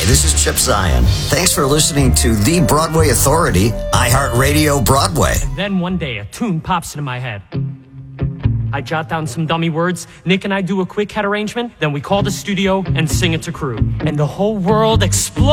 this is Chip Zien. Thanks for listening to The Broadway Authority, iHeartRadio Broadway. And then one day, a tune pops into my head. I jot down some dummy words, Nick and I do a quick head arrangement, then we call the studio and sing it to crew. And the whole world explodes.